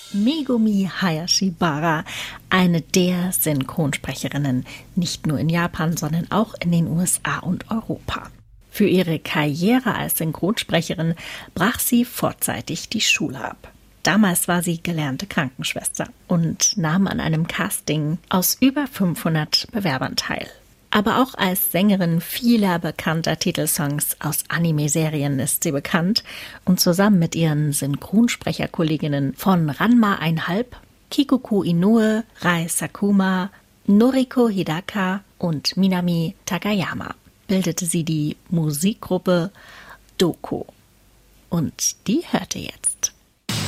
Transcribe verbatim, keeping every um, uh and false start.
Megumi Hayashibara, eine der Synchronsprecherinnen, nicht nur in Japan, sondern auch in den U S A und Europa. Für ihre Karriere als Synchronsprecherin brach sie vorzeitig die Schule ab. Damals war sie gelernte Krankenschwester und nahm an einem Casting aus über fünfhundert Bewerbern teil. Aber auch als Sängerin vieler bekannter Titelsongs aus Anime-Serien ist sie bekannt und zusammen mit ihren Synchronsprecherkolleginnen von Ranma einhalb, Kikuko Inoue, Rai Sakuma, Noriko Hidaka und Minami Takayama bildete sie die Musikgruppe Doko. Und die hört ihr jetzt.